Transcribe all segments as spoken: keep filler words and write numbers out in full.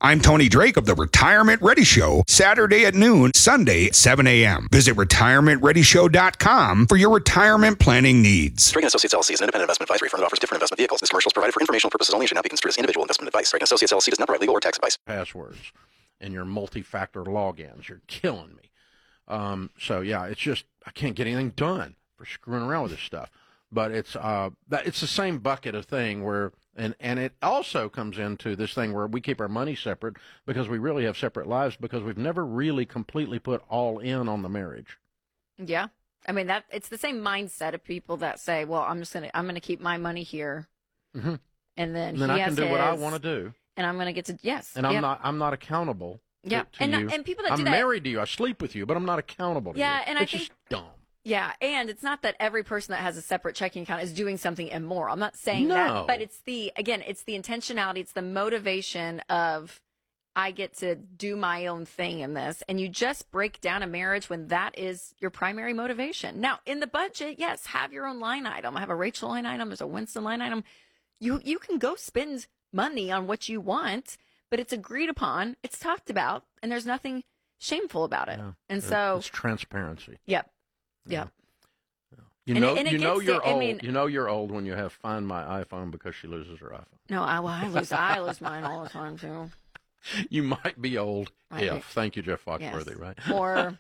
I'm Tony Drake of the Retirement Ready Show, Saturday at noon, Sunday at seven a.m. Visit retirement ready show dot com for your retirement planning needs. Drake and Associates L L C is an independent investment advisory firm that offers different investment vehicles. This commercial is provided for informational purposes only and should not be construed as individual investment advice. Drake and Associates L L C does not provide legal or tax advice. Passwords and your multi-factor logins. You're killing me. Um, so, yeah, it's just I can't get anything done for screwing around with this stuff. But it's uh, that, it's the same bucket of thing where and, – and it also comes into this thing where we keep our money separate because we really have separate lives because we've never really completely put all in on the marriage. Yeah. I mean, that it's the same mindset of people that say, well, I'm just going to I'm gonna keep my money here. Mm-hmm. And then, and then he I has can do his, what I want to do. And I'm going to get to – yes. And yep. I'm not I'm not accountable yeah. to, to and, you. And people that I'm do that, married to you. I sleep with you, but I'm not accountable to yeah, you. Yeah, and it's I think just dumb. Yeah, and it's not that every person that has a separate checking account is doing something immoral. I'm not saying no. that, but it's the, again, it's the intentionality, it's the motivation of I get to do my own thing in this, and you just break down a marriage when that is your primary motivation. Now, in the budget, yes, have your own line item. I have a Rachel line item, there's a Winston line item. You you can go spend money on what you want, but it's agreed upon, it's talked about, and there's nothing shameful about it. Yeah. And so it's transparency. Yep. Yeah. You And know, it- and it you know gets you're to- I old. mean- you know you're old when you have Find My iPhone because she loses her iPhone. No, I, well, I lose I lose mine all the time too. You might be old Might if. be. Thank you, Jeff Foxworthy. Yes. Right? Or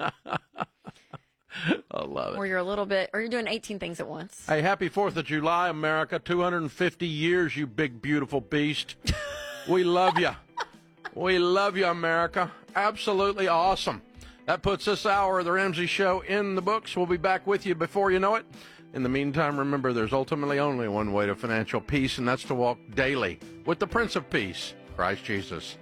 I love it. or you're a little bit, or you're doing eighteen things at once. Hey, happy Fourth of July, America! Two hundred fifty years, you big beautiful beast. We love you. We love you, America. Absolutely awesome. That puts this hour of the Ramsey Show in the books. We'll be back with you before you know it. In the meantime, remember, there's ultimately only one way to financial peace, and that's to walk daily with the Prince of Peace, Christ Jesus.